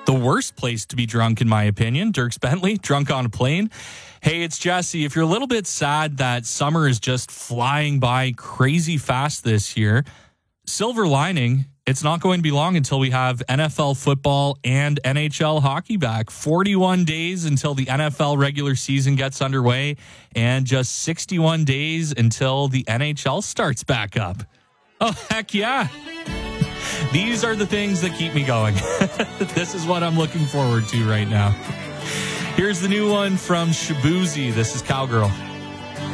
the worst place to be drunk, in my opinion. Dierks Bentley, drunk on a plane. Hey, it's Jesse. If you're a little bit sad that summer is just flying by crazy fast this year, silver lining, it's not going to be long until we have NFL football and NHL hockey back. 41 days until the NFL regular season gets underway and just 61 days until the NHL starts back up. Oh, heck yeah. These are the things that keep me going. This is what I'm looking forward to right now. Here's the new one from Shabuzi. This is Cowgirl.